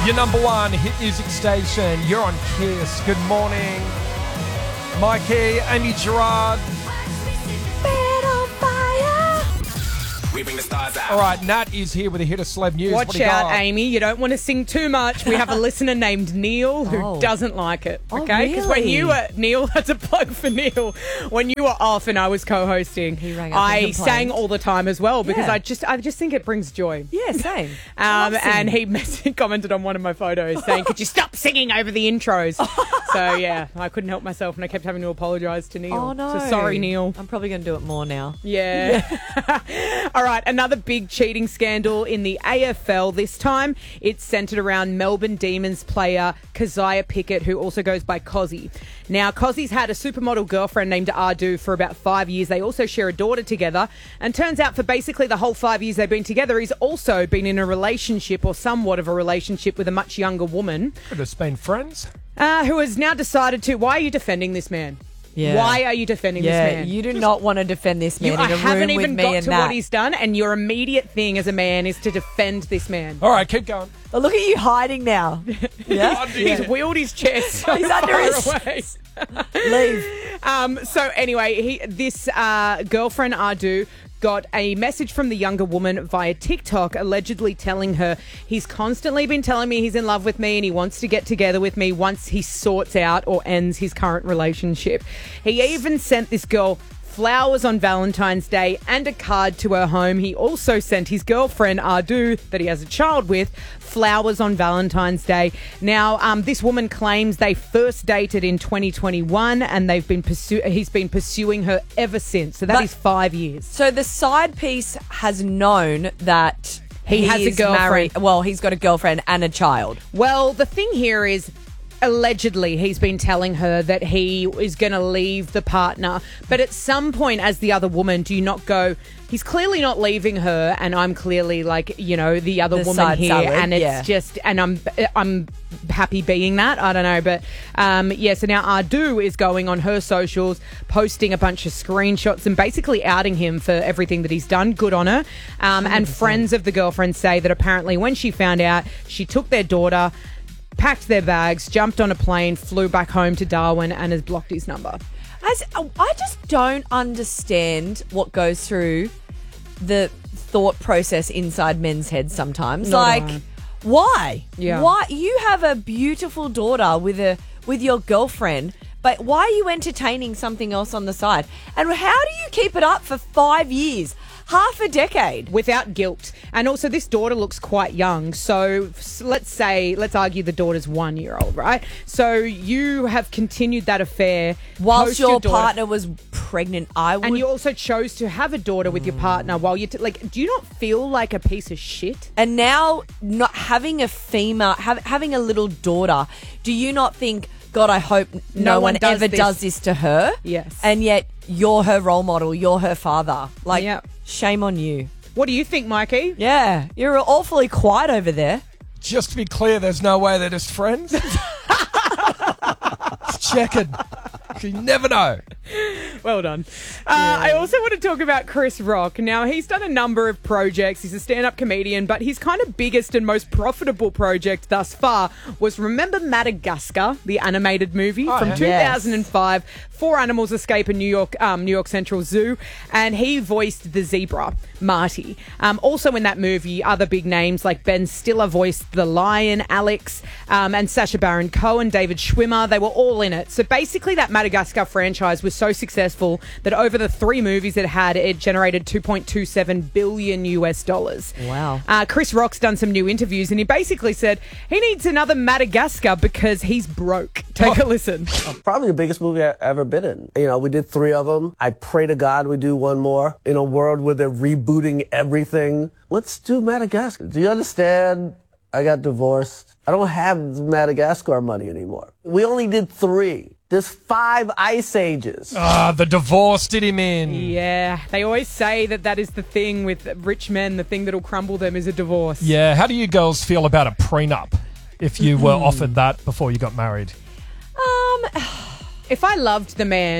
Your number one hit music station. You're on Kiss. Good morning. Mikey, Amy Gerard. We bring the stars out. All right, Nat is here with a hit of celeb news. Watch What do you out, got? Amy. You don't want to sing too much. We have a listener named Neil who doesn't like it. Oh, Okay? Because when really? you were, Neil, that's a plug for Neil. When you were off and I was co-hosting, He rang up and I complained. sang all the time as well because Yeah. I just think it brings joy. Yeah, same. I love And singing. he commented on one of my photos saying, "Could you stop singing over the intros?" So yeah, I couldn't help myself and I kept having to apologise to Neil. Oh, no. So sorry, Neil. I'm probably going to do it more now. Yeah. All right, another big cheating scandal in the AFL. This time it's centred around Melbourne Demons player Keziah Pickett, who also goes by Cozzy. Now, Cozzy's had a supermodel girlfriend named Ardoo for about 5 years. They also share a daughter together. And turns out for basically the whole 5 years they've been together, he's also been in a relationship or somewhat of a relationship with a much younger woman Could have been friends. who has now decided to... Why are you defending this man? Yeah. Why are you defending this man? You do not want to defend this man I in a haven't room with even me got and to Nat. what he's done, and your immediate thing as a man is to defend this man. All right, keep going. Oh, look at you hiding now. Yeah? He's wheeled his chest so He's under far his away. Leave. So anyway, this girlfriend Ardoo got a message from the younger woman via TikTok allegedly telling her he's constantly been telling me he's in love with me and he wants to get together with me once he sorts out or ends his current relationship. He even sent this girl flowers on Valentine's Day and a card to her home. He also sent his girlfriend Ardoo, that he has a child with, flowers on Valentine's Day. Now, this woman claims they first dated in 2021 and he's been pursuing her ever since. So that is 5 years. So the side piece has known that He has a is girlfriend. married. Well, he's got a girlfriend and a child. Well, the thing here is, allegedly, he's been telling her that he is going to leave the partner. But at some point, as the other woman, do you not go, he's clearly not leaving her, and I'm clearly like, the other The woman side here, salad, and it's yeah. just, and I'm happy being that. I don't know, but so now Ardoo is going on her socials, posting a bunch of screenshots and basically outing him for everything that he's done. Good on her. And friends of the girlfriend say that apparently when she found out, she took their daughter, packed their bags, jumped on a plane, flew back home to Darwin, and has blocked his number. I just don't understand what goes through the thought process inside men's heads sometimes. Not I. Why? Yeah. Why? You have a beautiful daughter with your girlfriend, but why are you entertaining something else on the side? And how do you keep it up for 5 years? Half a decade. Without guilt. And also, this daughter looks quite young. So let's argue the daughter's 1 year old, right? So you have continued that affair Whilst post your daughter- partner was pregnant, I would. And you also chose to have a daughter with your partner while you do you not feel like a piece of shit? And now, not having a female, having a little daughter, do you not think, God, I hope no one does ever this. does this to her? Yes. And yet, you're her role model, you're her father. Yep. Shame on you. What do you think, Mikey? Yeah, you're awfully quiet over there. Just to be clear, there's no way they're just friends. Just checking. You never know. Well done. I also want to talk about Chris Rock. Now, he's done a number of projects. He's a stand-up comedian, but his kind of biggest and most profitable project thus far was, remember Madagascar, the animated movie from yeah. 2005? 4 animals escape a New York Central Zoo, and he voiced the zebra, Marty. Also in that movie, other big names like Ben Stiller voiced the lion, Alex, and Sacha Baron Cohen, David Schwimmer. They were all in it. So basically, that Madagascar franchise was so successful that over the 3 movies it had, it generated $2.27 billion US. Wow. Chris Rock's done some new interviews, and he basically said he needs another Madagascar because he's broke. Take a listen. Probably the biggest movie I've ever been in. We did 3 of them. I pray to God we do one more. In a world where they're rebooting everything, let's do Madagascar. Do you understand? I got divorced. I don't have Madagascar money anymore. We only did 3. There's 5 ice ages. The divorce did him in. Yeah, they always say that is the thing with rich men. The thing that'll crumble them is a divorce. Yeah, how do you girls feel about a prenup if you were offered that before you got married? If I loved the man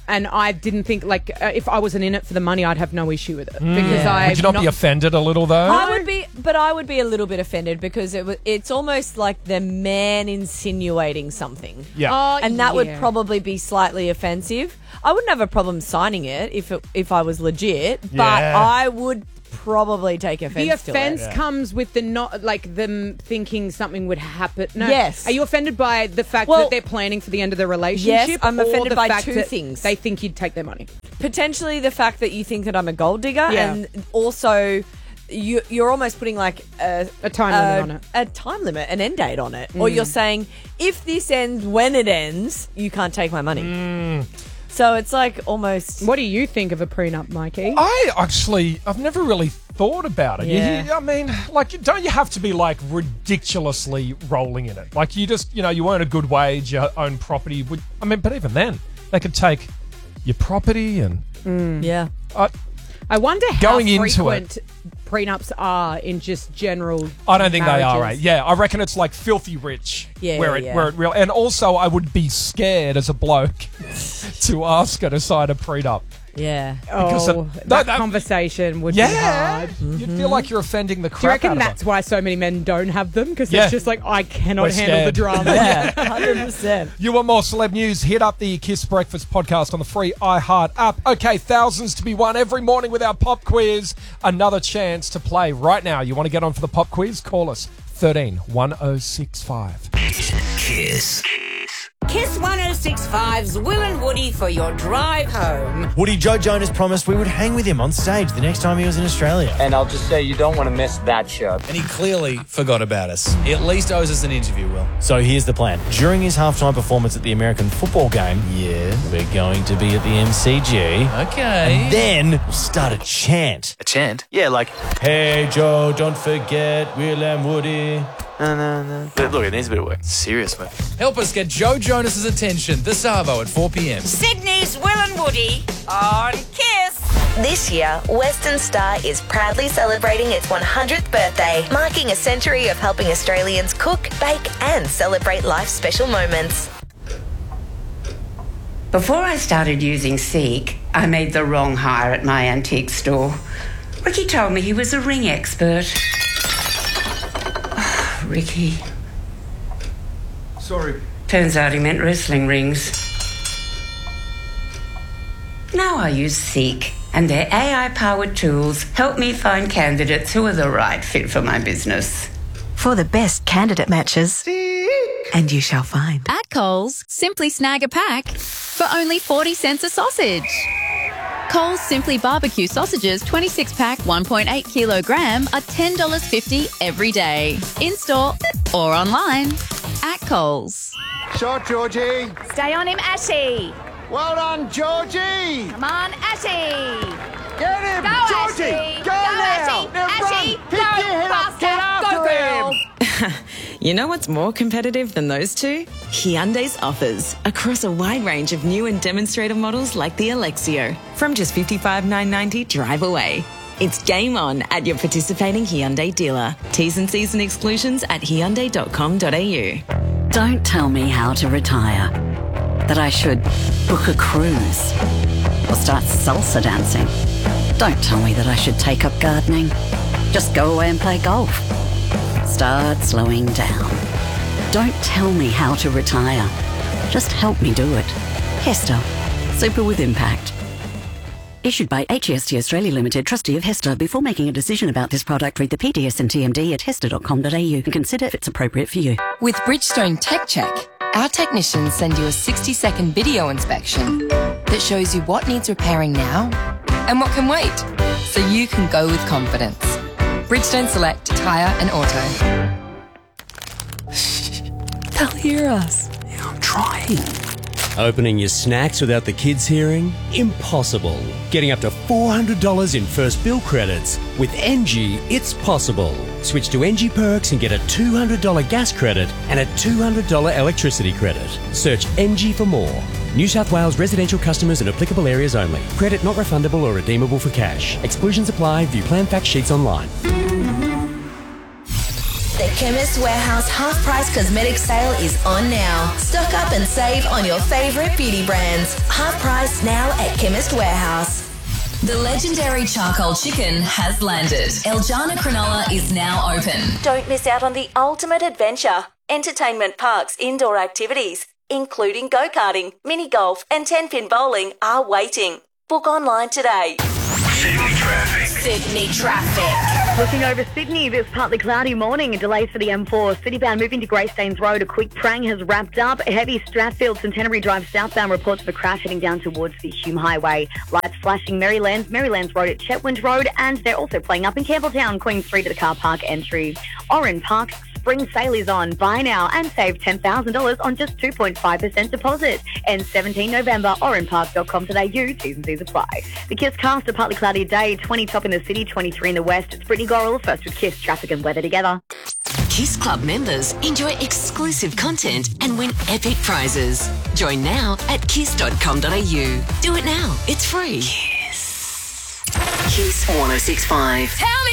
and I didn't think if I wasn't in it for the money, I'd have no issue with it because Would you not be offended a little though? I would be a little bit offended because it's almost like the man insinuating something. Yeah. And that would probably be slightly offensive. I wouldn't have a problem signing it if I was legit, but I would probably take offense. The offense comes with the not them thinking something would happen. No. Yes. Are you offended by the fact that they're planning for the end of the relationship? Yes, I'm or offended the by fact two that things. They think you'd take their money. Potentially the fact that you think that I'm a gold digger, Yeah. and also you're almost putting like A time limit on it. a time limit, an end date on it, or you're saying if this ends when it ends, you can't take my money. So it's like almost. What do you think of a prenup, Mikey? I've never really thought about it. Yeah. I mean, don't you have to be ridiculously rolling in it? Like you just, you earn a good wage, you own property. But even then, they could take your property and Yeah. I wonder how Going into frequent prenups are in just general. I don't think they are, marriages. right? Yeah, I reckon it's like filthy rich. Yeah, where it real. And also, I would be scared as a bloke to ask her to sign a prenup. Yeah. Because that conversation would be hard. You'd feel like you're offending the Do you crap reckon out of that's why so many men don't have them? Because Yeah. it's just like, I cannot We're handle the scared. drama. Yeah, 100%. You want more celeb news? Hit up the Kiss Breakfast podcast on the free iHeart app. Okay, thousands to be won every morning with our pop quiz. Another chance to play right now. You want to get on for the pop quiz? Call us 13 1065. Kiss. Kiss 106.5's Will and Woody for your drive home. Woody, Joe Jonas promised we would hang with him on stage the next time he was in Australia. And I'll just say you don't want to miss that show. And he clearly forgot about us. He at least owes us an interview, Will. So here's the plan. During his halftime performance at the American football game, we're going to be at the MCG. Okay. And then we'll start a chant. A chant? Yeah, like, hey, Joe, don't forget Will and Woody. No. Look, it needs a bit of work. Serious work. Help us get Joe Jonas's attention. The Savo at 4 p.m. Sydney's Will and Woody on Kiss. This year, Western Star is proudly celebrating its 100th birthday, marking a century of helping Australians cook, bake, and celebrate life's special moments. Before I started using Seek, I made the wrong hire at my antique store. Ricky told me he was a ring expert. Ricky. Sorry. Turns out he meant wrestling rings. Now I use Seek, and their AI-powered tools help me find candidates who are the right fit for my business. For the best candidate matches. And you shall find. At Coles, simply snag a pack for only 40 cents a sausage. Coles Simply Barbecue sausages 26-pack 1.8 kilogram are $10.50 every day. In-store or online. At Coles. Shot, Georgie. Stay on him, Ashy. Well done, Georgie. Come on, Ashy. Get him, Go, Georgie. Ashy. Go now. Ashy. Now Ashy. run. Go, Pick your head up. faster. Get after Go, girl. him. You know what's more competitive than those two? Hyundai's offers across a wide range of new and demonstrator models like the Alexio. From just $55,990 drive away. It's game on at your participating Hyundai dealer. T's and C's and exclusions at Hyundai.com.au. Don't tell me how to retire. That I should book a cruise or start salsa dancing. Don't tell me that I should take up gardening. Just go away and play golf. Start slowing down. Don't tell me how to retire. Just help me do it. Hester. Super with impact. Issued by HEST Australia Limited, trustee of Hester. Before making a decision about this product, read the PDS and TMD at hester.com.au and consider if it's appropriate for you. With Bridgestone Tech Check, our technicians send you a 60-second video inspection that shows you what needs repairing now and what can wait, so you can go with confidence. Bridgestone Select Tyre and Auto. They'll hear us. I'm trying. Opening your snacks without the kids hearing? Impossible. Getting up to $400 in first bill credits. With NG, it's possible. Switch to NG Perks and get a $200 gas credit and a $200 electricity credit. Search NG for more. New South Wales residential customers in applicable areas only. Credit not refundable or redeemable for cash. Exclusions apply. View plan fact sheets online. The Chemist Warehouse half-price cosmetic sale is on now. Stock up and save on your favourite beauty brands. Half price now at Chemist Warehouse. The legendary charcoal chicken has landed. Eljana Cronulla is now open. Don't miss out on the ultimate adventure. Entertainment parks, indoor activities, including go-karting, mini golf and 10-pin bowling are waiting. Book online today. Sydney traffic. Looking over Sydney, this partly cloudy morning and delays for the M4. Citybound moving to Greystanes Road. A quick prang has wrapped up. A heavy Strathfield Centenary Drive southbound reports of a crash heading down towards the Hume Highway. Lights flashing Marylands Road at Chetwynd Road, and they're also playing up in Campbelltown, Queen Street at the car park entry. Oran Park spring sale is on. Buy now and save $10,000 on just 2.5% deposit. And 17 November, oranpark.com.au. T's and C's apply. The Kiss cast, a partly cloudy day. 20 top in the city, 23 in the west. It's Brittany Gorrell, first with Kiss, traffic and weather together. Kiss Club members enjoy exclusive content and win epic prizes. Join now at kiss.com.au. Do it now. It's free. Kiss. Kiss 106.5. Tell me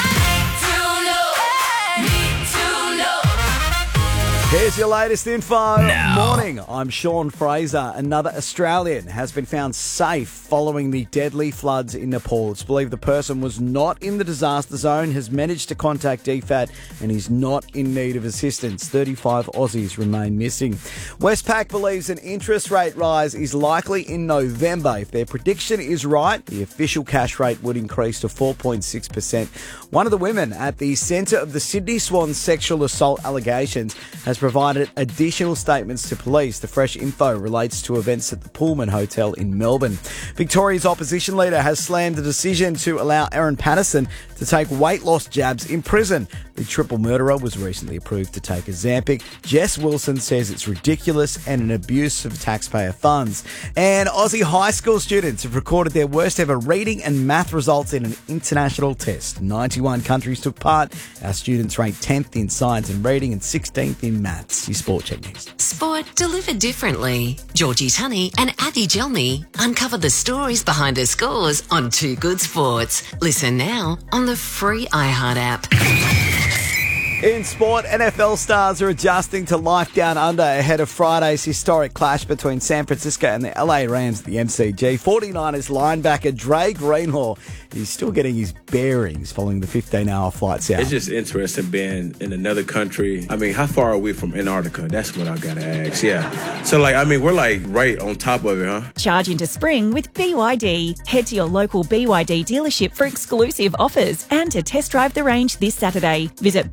Here's your latest info. Morning, I'm Sean Fraser. Another Australian has been found safe following the deadly floods in Nepal. It's believed the person was not in the disaster zone, has managed to contact DFAT and is not in need of assistance. 35 Aussies remain missing. Westpac believes an interest rate rise is likely in November. If their prediction is right, the official cash rate would increase to 4.6%. One of the women at the centre of the Sydney Swans sexual assault allegations has provided additional statements to police. The fresh info relates to events at the Pullman Hotel in Melbourne. Victoria's opposition leader has slammed the decision to allow Aaron Patterson to take weight loss jabs in prison. The triple murderer was recently approved to take Ozempic. Jess Wilson says it's ridiculous and an abuse of taxpayer funds. And Aussie high school students have recorded their worst ever reading and math results in an international test. 91 countries took part. Our students ranked 10th in science and reading and 16th in maths. Your Sport Check news. Sport delivered differently. Georgie Tunney and Abby Gelney uncover the stories behind her scores on Too Good Sports. Listen now on the free iHeart app. In sport, NFL stars are adjusting to life down under ahead of Friday's historic clash between San Francisco and the LA Rams at the MCG. 49ers linebacker Dre Greenlaw is still getting his bearings following the 15-hour flight south. It's just interesting being in another country. I mean, how far are we from Antarctica? That's what I gotta ask, yeah. So, we're right on top of it, huh? Charge into spring with BYD. Head to your local BYD dealership for exclusive offers and to test drive the range this Saturday. Visit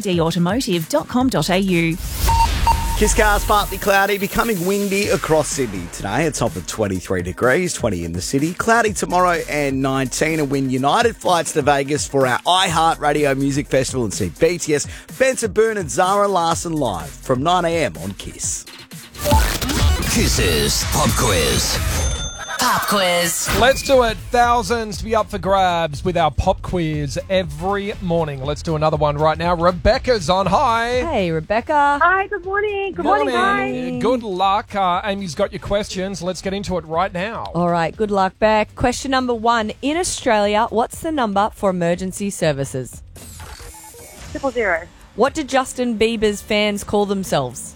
bydautomotive.com.au. Kiss cars partly cloudy, becoming windy across Sydney today. A top of 23 degrees, 20 in the city. Cloudy tomorrow and 19. And win United flights to Vegas for our iHeart Radio Music Festival and see BTS, Benson Boone and Zara Larsson live from 9 a.m. on Kiss. Kiss's Pop Quiz. Pop quiz. Let's do it. Thousands to be up for grabs with our pop quiz every morning. Let's do another one right now. Rebecca's on. Hi. Hey, Rebecca. Hi, good morning. Good morning, guys. Good luck. Amy's got your questions. Let's get into it right now. All right, good luck, Beck. Question number 1. In Australia, what's the number for emergency services? 000. What do Justin Bieber's fans call themselves?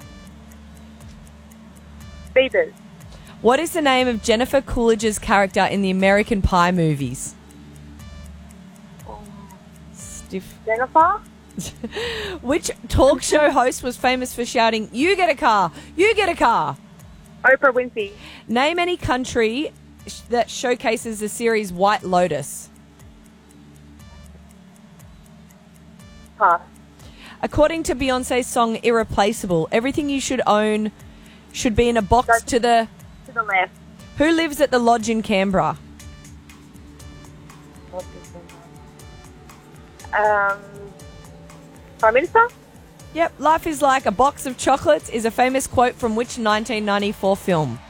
Biebers. What is the name of Jennifer Coolidge's character in the American Pie movies? Jennifer? Which talk show host was famous for shouting, "You get a car, you get a car"? Oprah Winfrey. Name any country that showcases the series White Lotus. Pass. According to Beyonce's song Irreplaceable, everything you should own should be in a box to the left. Who lives at the lodge in Canberra? Prime Minister? Yep. Life is like a box of chocolates is a famous quote from which 1994 film?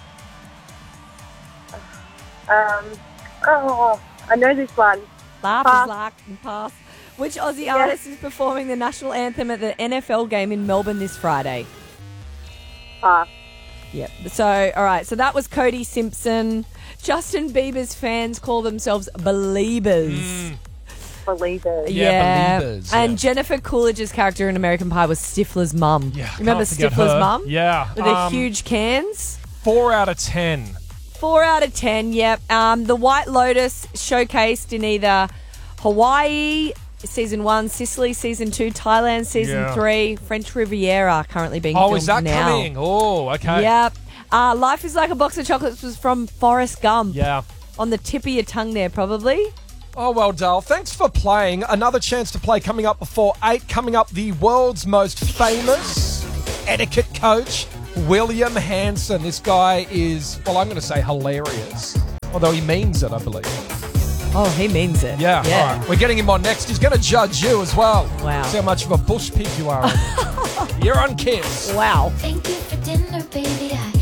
I know this one. Life Pass. is like pass. Which Aussie artist is performing the national anthem at the NFL game in Melbourne this Friday? Pass. Yep. So, all right. So that was Cody Simpson. Justin Bieber's fans call themselves Beliebers. Believers. Yeah, Believers, And yeah. Jennifer Coolidge's character in American Pie was Stifler's mum. Yeah, Remember can't forget Stifler's her. mum? Yeah. With the huge cans? 4 out of 10. 4 out of 10, yep. The White Lotus showcased in either Hawaii, Season 1, Sicily, Season 2, Thailand, Season 3, French Riviera currently being filmed now. Oh, is that coming? Oh, okay. Yep. Life is Like a Box of Chocolates was from Forrest Gump. Yeah. On the tip of your tongue there, probably. Oh, well, Dale, thanks for playing. Another chance to play coming up before 8. Coming up, the world's most famous etiquette coach, William Hanson. This guy is, well, I'm going to say hilarious. Although he means it, I believe. Oh, he means it. Yeah. All right. We're getting him on next. He's going to judge you as well. Wow. See how much of a bush pig you are. You're on Kiss. Wow. Thank you for dinner, baby. I